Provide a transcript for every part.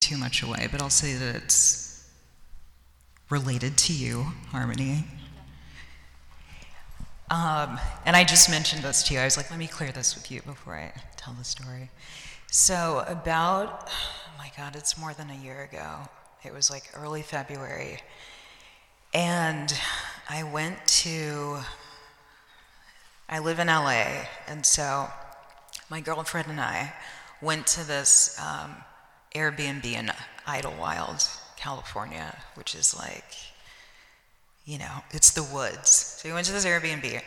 too much away, but I'll say that it's related to you, Harmony. And I just mentioned this to you. I was like, let me clear this with you before I tell the story. So about, oh my God, it's more than a year ago. It was like early February. And I live in LA, and so my girlfriend and I went to this Airbnb in Idlewild, California, which is like, it's the woods. So we went to this Airbnb,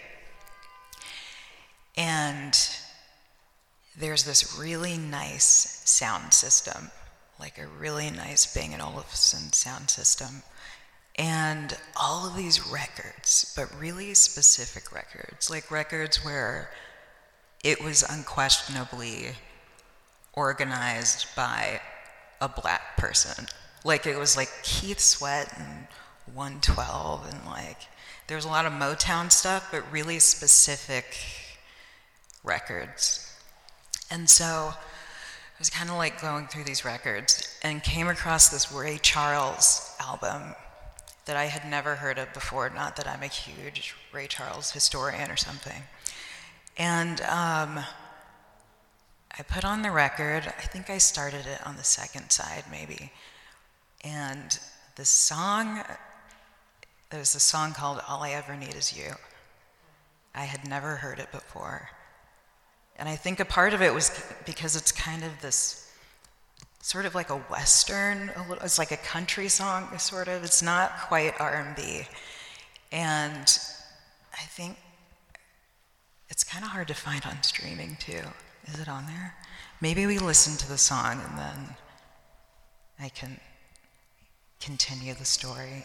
and there's this really nice sound system, like a really nice Bang & Olufsen sound system. And all of these records, but really specific records, like records where it was unquestionably organized by a black person. Like it was like Keith Sweat and 112, and like there was a lot of Motown stuff, but really specific records. And so I was kind of like going through these records and came across this Ray Charles album that I had never heard of before, not that I'm a huge Ray Charles historian or something. And I put on the record, I think I started it on the second side maybe, and the song, there's a song called All I Ever Need Is You. I had never heard it before. And I think a part of it was because it's kind of this sort of like a Western, it's like a country song, sort of. It's not quite R&B. And I think it's kind of hard to find on streaming too. Is it on there? Maybe we listen to the song and then I can continue the story.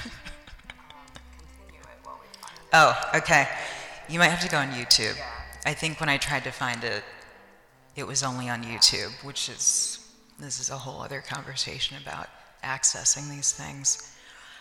Oh, okay. You might have to go on YouTube. Yeah. I think when I tried to find it, it was only on YouTube, this is a whole other conversation about accessing these things.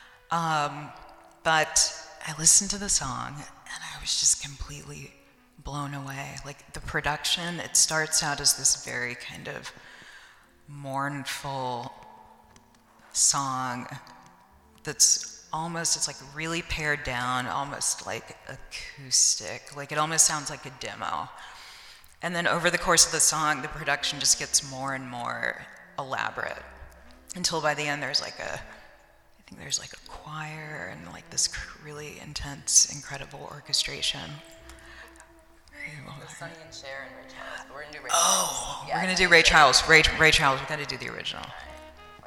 But I listened to the song and I was just completely blown away. Like the production, it starts out as this very kind of mournful song that's almost, it's like really pared down, almost like acoustic. Like it almost sounds like a demo. And then over the course of the song, the production just gets more and more elaborate until by the end there's like I think there's like a choir and like this really intense, incredible orchestration. Sonny and Cher and Ray Charles. We're gonna do Ray Charles. Oh, yeah, we're gonna do Ray Charles. Ray Charles, we gotta do the original.